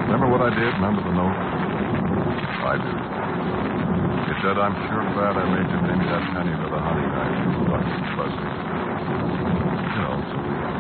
Remember what I did? Remember the note? I do. It said, I'm sure glad I made you pay me that penny for the honey knife. Fuzzy. You know, so we